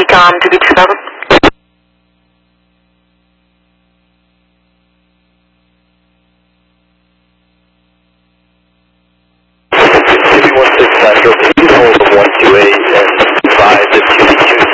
Recon 227. 126 Central, please hold of 128.